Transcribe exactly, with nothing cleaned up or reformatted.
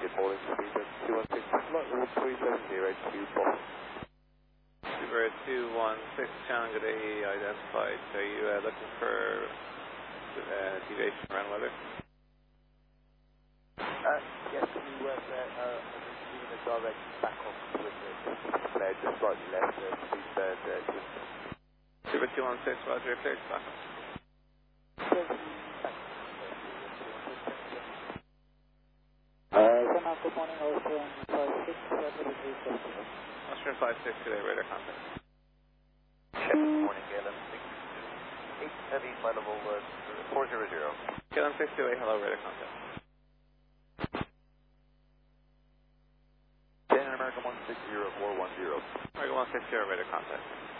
good morning, speed two one six, flight level three seven zero to Boston. Super two one six, channel good A identified. So are you uh, looking for uh, deviation around weather? Uh, yes, can you work there? Uh, I'm giving a direct back on with the flare just slightly left, uh, speed bird, uh, Super two one six, roger, clear to back. Uh, Sonam, good morning, Ocean five six, Austrian five six, good day, radar contact. Good morning, K L M six eight heavy, flight level uh, four zero zero. K L M six two eight, hello, radar contact. Ten American one six zero four one zero. American one six zero, radar contact.